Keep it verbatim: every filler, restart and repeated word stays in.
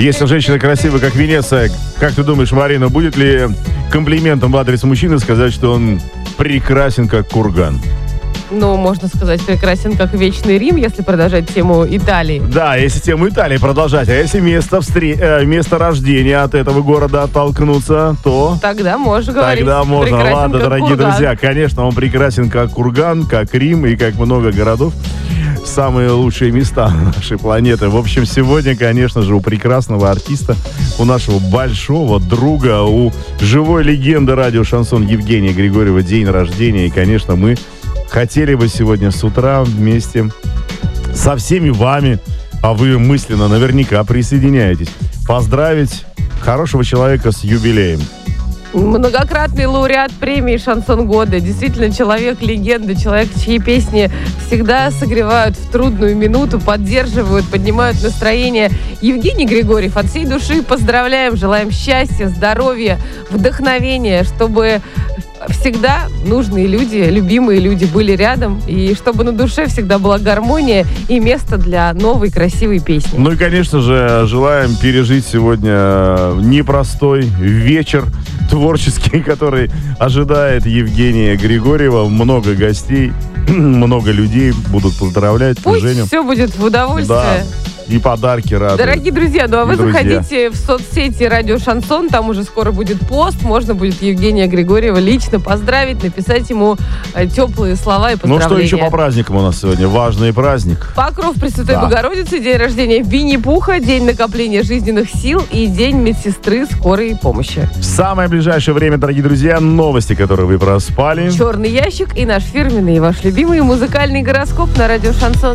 Если женщина красивая, как Венеция, как ты думаешь, Марина, будет ли комплиментом в адрес мужчины сказать, что он прекрасен, как курган? Ну, можно сказать, прекрасен, как Вечный Рим, если продолжать тему Италии. Да, если тему Италии продолжать, а если место, встр... э, место рождения от этого города оттолкнуться, то... Тогда можешь говорить. Тогда можно. Прекрасен, Ладно, как дорогие курган. друзья, конечно, он прекрасен, как курган, как Рим и как много городов. Самые лучшие места нашей планеты. В общем, сегодня, конечно же, у прекрасного артиста, у нашего большого друга, у живой легенды радио «Шансон» Евгения Григорьева день рождения. И, конечно, мы хотели бы сегодня с утра вместе со всеми вами, а вы мысленно наверняка присоединяетесь, поздравить хорошего человека с юбилеем. Многократный лауреат премии «Шансон года». Действительно, человек-легенда, человек, чьи песни всегда согревают в трудную минуту, поддерживают, поднимают настроение. Евгений Григорьев, от всей души поздравляем, желаем счастья, здоровья, вдохновения, чтобы всегда нужные люди, любимые люди были рядом, и чтобы на душе всегда была гармония и место для новой красивой песни. Ну и, конечно же, желаем пережить сегодня непростой вечер творческий, который ожидает Евгения Григорьева. Много гостей, много людей будут поздравлять. Пусть Женю. Все будет в удовольствие. Да. И подарки радуют. Дорогие друзья, ну а вы друзья. заходите в соцсети «Радио Шансон», там уже скоро будет пост, можно будет Евгения Григорьева лично поздравить, написать ему э, теплые слова и поздравления. Ну что еще по праздникам у нас сегодня? Важный праздник. Покров Пресвятой Да. Богородицы, день рождения Винни-Пуха, день накопления жизненных сил и день медсестры скорой помощи. В самое ближайшее время, дорогие друзья, новости, которые вы проспали. Черный ящик и наш фирменный и ваш любимый музыкальный гороскоп на «Радио Шансон».